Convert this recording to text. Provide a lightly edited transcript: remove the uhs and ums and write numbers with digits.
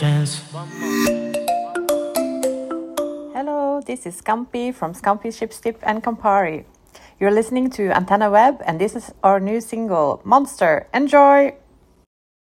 dance. Hello, this is Scampi from Scampi Shipstip and Campari. You're listening to Antenna Web, and this is our new single, Monster. Enjoy!